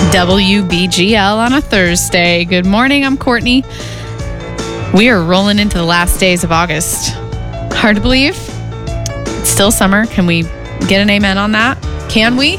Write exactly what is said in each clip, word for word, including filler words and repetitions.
W B G L on a Thursday. Good morning, I'm Courtney. We are rolling into the last days of August. Hard to believe. It's still summer. Can we get an amen on that? Can we?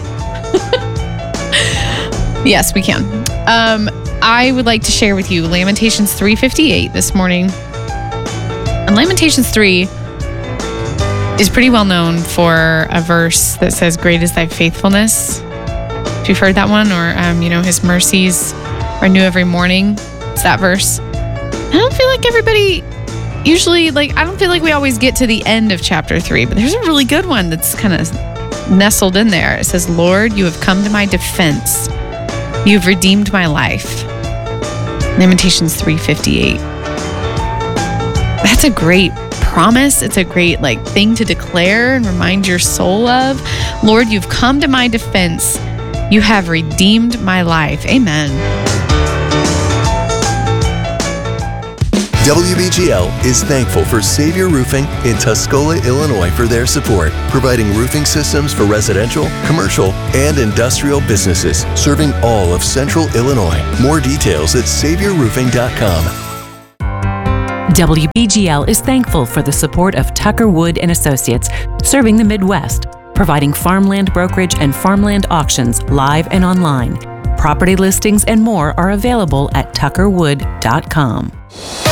Yes, we can. Um, I would like to share with you Lamentations three fifty-eight this morning. And Lamentations three is pretty well known for a verse that says, "Great is thy faithfulness." If you've heard that one, or, um, you know, his mercies are new every morning. It's that verse. I don't feel like everybody usually, like, I don't feel like we always get to the end of chapter three, but there's a really good one that's kind of nestled in there. It says, "Lord, you have come to my defense. You have redeemed my life." Lamentations three fifty-eight. That's a great promise. It's a great, like, thing to declare and remind your soul of. Lord, you've come to my defense. You have redeemed my life. Amen. W B G L is thankful for Savior Roofing in Tuscola, Illinois for their support, providing roofing systems for residential, commercial, and industrial businesses, serving all of Central Illinois. More details at savior roofing dot com. W B G L is thankful for the support of Tucker Wood and Associates, serving the Midwest, providing farmland brokerage and farmland auctions live and online. Property listings and more are available at tucker wood dot com.